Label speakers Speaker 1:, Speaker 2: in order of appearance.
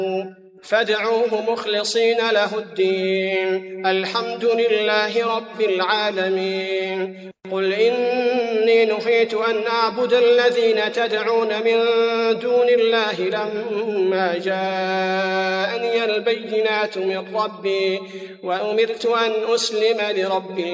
Speaker 1: فادعوه مخلصين له الدين الحمد لله رب العالمين. قل إني نهيت أن أعبد الذين تدعون من دون الله لما جاءني البينات من ربي وأمرت أن أسلم لرب